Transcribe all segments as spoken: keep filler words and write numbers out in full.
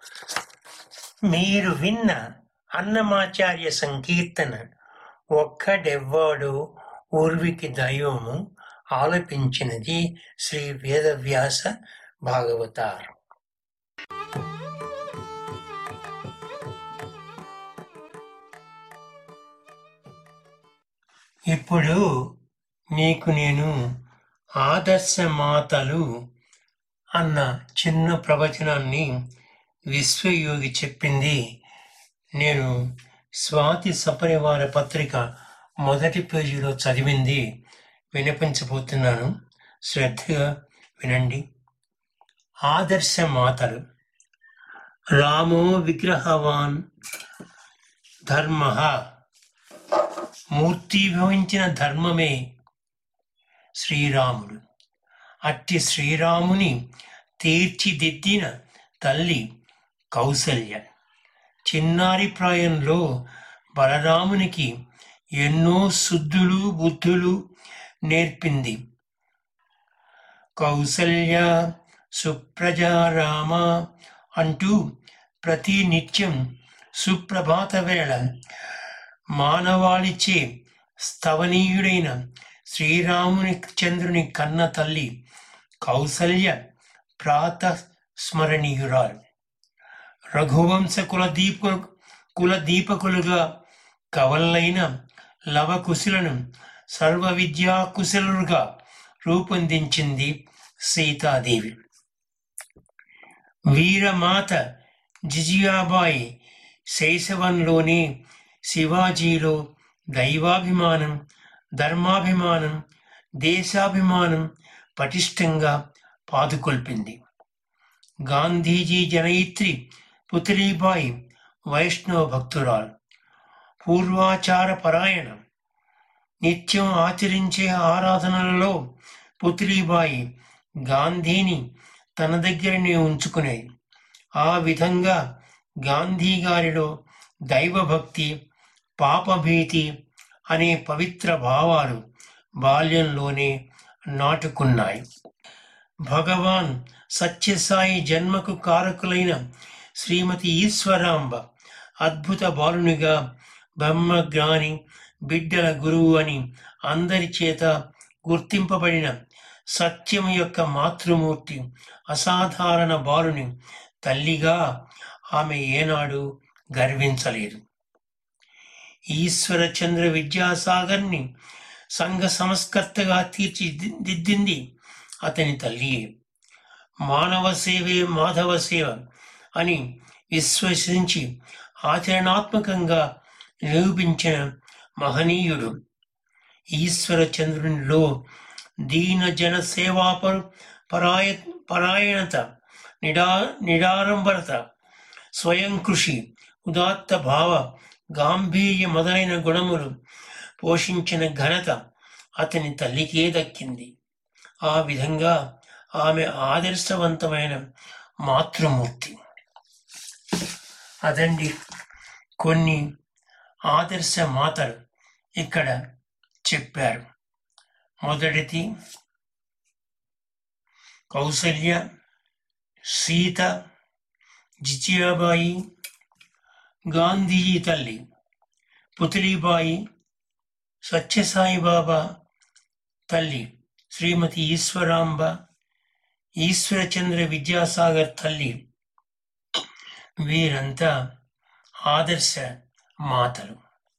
మీరు విన్న అన్నమాచార్య సంకీర్తన ఒక్కడెవ్వాడు ఊర్వికి దైవము ఆలపించినది శ్రీ వేదవ్యాస భాగవతార్. ఇప్పుడు నీకు నేను ఆదర్శ మాతలు అన్న చిన్న ప్రవచనాన్ని విశ్వయోగి చెప్పింది నేను స్వాతి సపరివార పత్రిక మొదటి పేజీలో చదివింది వినిపించబోతున్నాను. శ్రద్ధగా వినండి. ఆదర్శ మాతలు. రామో విగ్రహవాన్ ధర్మ, మూర్తిభవించిన ధర్మమే శ్రీరాముడు. అట్టి శ్రీరాముని తీర్చిదిద్దిన తల్లి కౌసల్య. చిన్నారి ప్రాయంలో బలరామునికి ఎన్నో శుద్ధులు బుద్ధులు నేర్పింది. కౌసల్య సుప్రజారామ అంటూ ప్రతి నిత్యం సుప్రభాత వేళ మానవాళిచే స్తవనీయుడైన శ్రీరాముని చంద్రుని కన్న తల్లి కౌసల్య ప్రాతః స్మరణీయురాలు. రఘువంశ కులదీప కులదీపకులుగా కవల్లైన లవకుశులను సర్వ విద్యా కుశలుగా రూపొందించింది సీతాదేవి. వీరమాత జిజియాబాయి శైశవంలోనే శివాజీలో దైవాభిమానం, ధర్మాభిమానం, దేశాభిమానం పటిష్టంగా పాదుకొల్పింది. గాంధీజీ జనయిత్రి పుతలీబాయి వైష్ణవ భక్తురాలు, పూర్వాచార పరాయణ. నిత్యం ఆచరించే ఆరాధనలలో పుతలీబాయి గాంధీని తన దగ్గరనే ఉంచుకునేది. ఆ విధంగా గాంధీ గారిలో దైవభక్తి, పాపభీతి అనే పవిత్ర భావాలు బాల్యంలోనే నాటుకున్నాయి. భగవాన్ సత్యసాయి జన్మకు కారకులైన శ్రీమతి ఈశ్వరాంబ అద్భుత బాలునిగా బ్రహ్మజ్ఞాని, బిడ్డల గురువు అని అందరి చేత గుర్తింపబడిన సత్యం యొక్క మాతృమూర్తి అసాధారణ బాలుని తల్లిగా ఆమె ఏనాడు గర్వించలేదు. ఈశ్వర చంద్ర విద్యాసాగర్ని సంఘ సంస్కర్తగా తీర్చిదిద్దింది అతని తల్లియే. మానవ సేవే మాధవ సేవ అని విశ్వసించి ఆచరణాత్మకంగా నిరూపించిన మహనీయుడు. ఈశ్వర చంద్రునిలో దీన జన సేవాపరు పరాయ పరాయణత, నిడా నిడారంబరత, స్వయం కృషి, ఉదాత్త భావ, గాంభీర్య మొదలైన గుణములు పోషించిన ఘనత అతని తల్లికే దక్కింది. ఆ విధంగా ఆమె ఆదర్శవంతమైన మాతృమూర్తి. అదండి కొన్ని ఆదర్శ మాతలు ఇక్కడ చెప్పారు. మొదటిది కౌసల్య, సీత, జిజియాబాయి, గాంధీజీ తల్లి పుతలీబాయి, సత్యసాయిబాబా తల్లి శ్రీమతి ఈశ్వరాంబ, ఈశ్వరచంద్ర విద్యాసాగర్ తల్లి. వీరంతా ఆదర్శ మాతలు.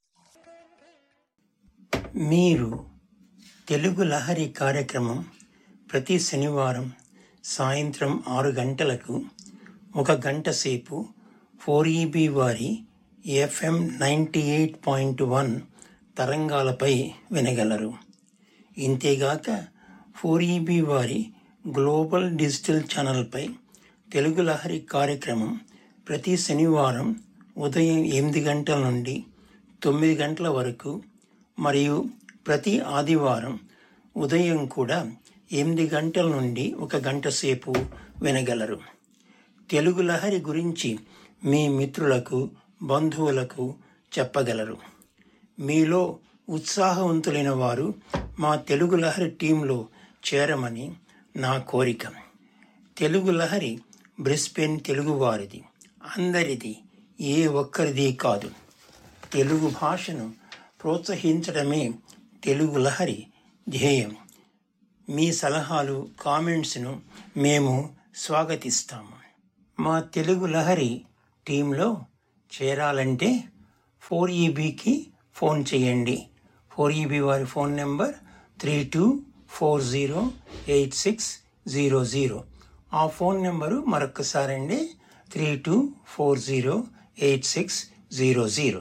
మీరు తెలుగు లహరి కార్యక్రమం ప్రతి శనివారం సాయంత్రం ఆరు గంటలకు ఒక గంట సేపు ఫోర్ ఈబీ వారి FM ninety eight point one తరంగాలపై వినగలరు. ఇంతేగాక ఫోర్ ఈబీ వారి గ్లోబల్ డిజిటల్ ఛానల్పై తెలుగు లహరి కార్యక్రమం ప్రతి శనివారం ఉదయం ఎనిమిది గంటల నుండి తొమ్మిది గంటల వరకు మరియు ప్రతి ఆదివారం ఉదయం కూడా ఎనిమిది గంటల నుండి ఒక గంట సేపు వినగలరు. తెలుగు లహరి గురించి మీ మిత్రులకు, బంధువులకు చెప్పగలరు. మీలో ఉత్సాహవంతులైన వారు మా తెలుగు లహరి టీంలో చేరమని నా కోరిక. తెలుగు లహరి బ్రిస్బెన్ తెలుగువారిది. అందరిది, ఏ ఒక్కరిది కాదు. తెలుగు భాషను ప్రోత్సహించడమే తెలుగు లహరి ధ్యేయం. మీ సలహాలు, కామెంట్స్ను మేము స్వాగతిస్తాము. మా తెలుగు లహరి టీంలో చేరాలంటే ఫోర్ ఈబీకి ఫోన్ చేయండి. ఫోర్ ఈబీ వారి phone number three two four zero eight six zero zero. ఆ phone number మరొకసారండి, three two four zero eight six zero zero.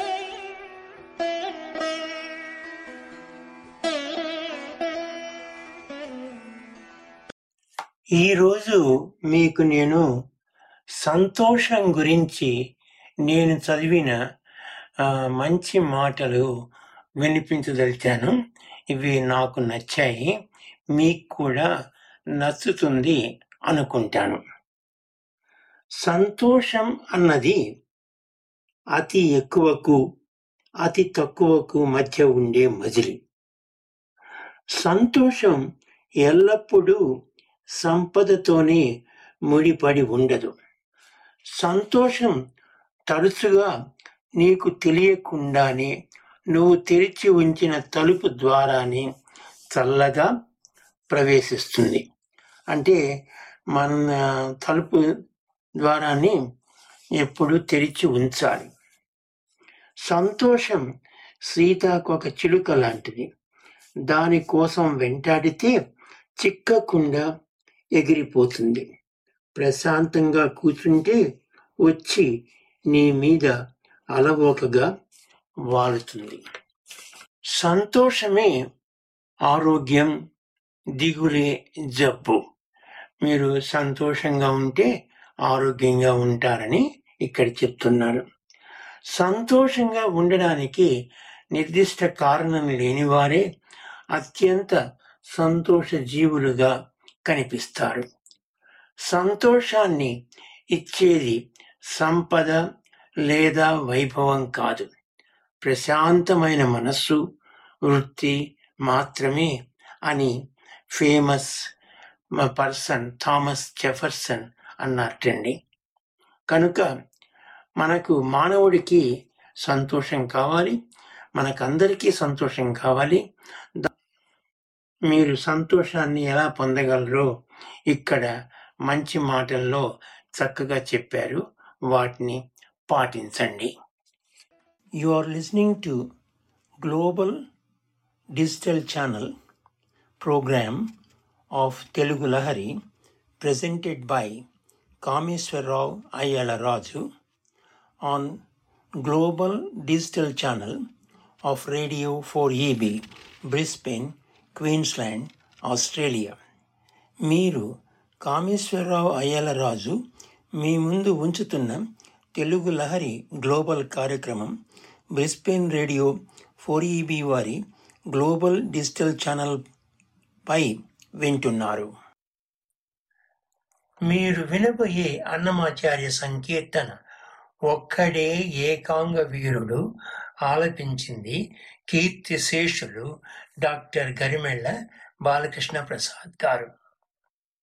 ఈరోజు మీకు నేను సంతోషం గురించి నేను చదివిన మంచి మాటలు వినిపించదలిచాను. ఇవి నాకు నచ్చాయి, మీకు కూడా నచ్చుతుంది అనుకుంటాను. సంతోషం అన్నది అతి ఎక్కువకు అతి తక్కువకు మధ్య ఉండే మజిలి. సంతోషం ఎల్లప్పుడూ సంపదతోనే ముడిపడి ఉండదు. సంతోషం తరచుగా నీకు తెలియకుండానే నువ్వు తెరిచి ఉంచిన తలుపు ద్వారానే చల్లగా ప్రవేశిస్తుంది. అంటే మన తలుపు ద్వారానే ఎప్పుడు తెరిచి ఉంచాలి. సంతోషం సీతాకొక చిలుక లాంటిది. దానికోసం వెంటాడితే చిక్కకుండా ఎగిరిపోతుంది. ప్రశాంతంగా కూర్చుంటే వచ్చి నీ మీద అలవోకగా వాలుతుంది. సంతోషమే ఆరోగ్యం, దిగులే జబ్బు. మీరు సంతోషంగా ఉంటే ఆరోగ్యంగా ఉంటారని ఇక్కడ చెప్తున్నారు. సంతోషంగా ఉండడానికి నిర్దిష్ట కారణం లేనివారే అత్యంత సంతోష జీవులుగా కనిపిస్తారు. సంతోషాన్ని ఇచ్చేది సంపద లేదా వైభవం కాదు, ప్రశాంతమైన మనస్సు, వృత్తి మాత్రమే అని ఫేమస్ పర్సన్ థామస్ జెఫర్సన్ అన్నట్టండి. కనుక మనకు మానవుడికి సంతోషం కావాలి, మనకందరికీ సంతోషం కావాలి. మీరు సంతోషాన్ని ఎలా పొందగలరో ఇక్కడ మంచి మాటల్లో చక్కగా చెప్పారు. వాటిని పాటించండి. You are listening to global digital channel programme of Telugu Lahari presented by Kameswarrao Ayyala Raju on Global Digital Channel of Radio four E B, Brisbane, Queensland, Australia. మీరు కామేశ్వరరావు అయ్యల రాజు మీ ముందు ఉంచుతున్న తెలుగు లహరి గ్లోబల్ కార్యక్రమం బ్రిస్బేన్ రేడియో ఫోర్ ఈబీ వారి global digital channel పై వింటున్నారు. మీరు వినబోయే అన్నమాచార్య సంకీర్తన ఒక్కడే ఏకాంగ వీరుడు ఆలపించింది కీర్తిశేషులు doctor Garimella Balakrishna Prasad గారు.